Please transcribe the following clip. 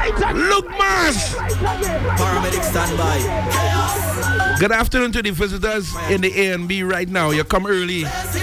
Look, Mars. Paramedic standby. Good afternoon to the visitors in the A and B right now. You come early.